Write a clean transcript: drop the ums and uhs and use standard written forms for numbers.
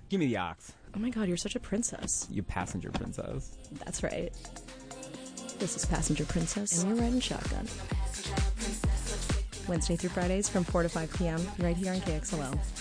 Give me the ox. Oh my god, you're such a princess. You passenger princess. That's right. This is Passenger Princess, and you're riding shotgun. Wednesday through Fridays from 4 to 5 p.m. right here on KXLL.